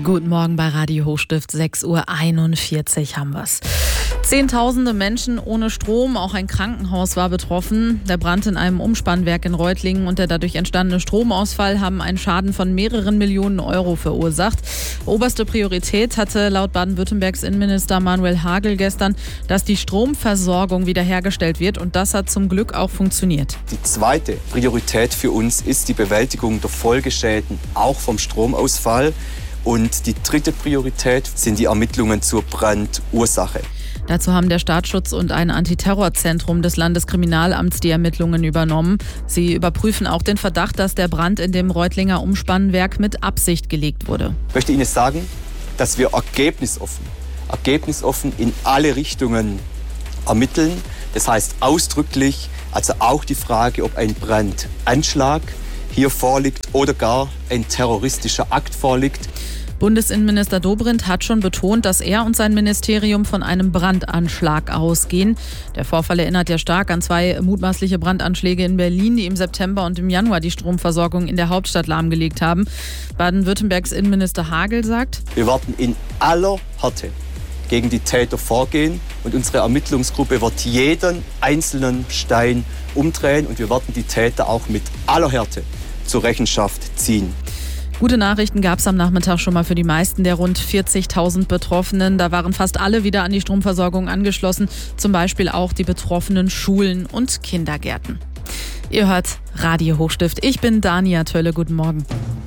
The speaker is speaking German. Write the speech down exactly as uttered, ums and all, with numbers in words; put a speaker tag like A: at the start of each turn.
A: Guten Morgen bei Radio Hochstift, sechs Uhr einundvierzig haben wir's. Zehntausende Menschen ohne Strom, auch ein Krankenhaus war betroffen. Der Brand in einem Umspannwerk in Reutlingen und der dadurch entstandene Stromausfall haben einen Schaden von mehreren Millionen Euro verursacht. Oberste Priorität hatte laut Baden-Württembergs Innenminister Manuel Hagel gestern, dass die Stromversorgung wiederhergestellt wird, und das hat zum Glück auch funktioniert.
B: Die zweite Priorität für uns ist die Bewältigung der Folgeschäden, auch vom Stromausfall. Und die dritte Priorität sind die Ermittlungen zur Brandursache.
A: Dazu haben der Staatsschutz und ein Antiterrorzentrum des Landeskriminalamts die Ermittlungen übernommen. Sie überprüfen auch den Verdacht, dass der Brand in dem Reutlinger Umspannwerk mit Absicht gelegt wurde.
B: Ich möchte Ihnen sagen, dass wir ergebnisoffen, ergebnisoffen in alle Richtungen ermitteln. Das heißt ausdrücklich, also auch die Frage, ob ein Brandanschlag hier vorliegt oder gar ein terroristischer Akt vorliegt.
A: Bundesinnenminister Dobrindt hat schon betont, dass er und sein Ministerium von einem Brandanschlag ausgehen. Der Vorfall erinnert ja stark an zwei mutmaßliche Brandanschläge in Berlin, die im September und im Januar die Stromversorgung in der Hauptstadt lahmgelegt haben. Baden-Württembergs Innenminister Hagel sagt:
B: Wir werden in aller Härte gegen die Täter vorgehen und unsere Ermittlungsgruppe wird jeden einzelnen Stein umdrehen und wir werden die Täter auch mit aller Härte zur Rechenschaft ziehen.
A: Gute Nachrichten gab es am Nachmittag schon mal für die meisten der rund vierzigtausend Betroffenen. Da waren fast alle wieder an die Stromversorgung angeschlossen, zum Beispiel auch die betroffenen Schulen und Kindergärten. Ihr hört Radio Hochstift. Ich bin Dania Tölle. Guten Morgen.